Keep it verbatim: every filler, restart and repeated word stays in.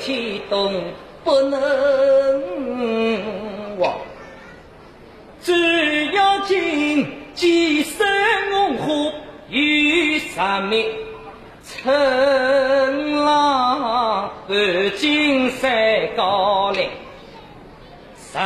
天动不能忘。只要今几生红火与杀灭，陈郎半金山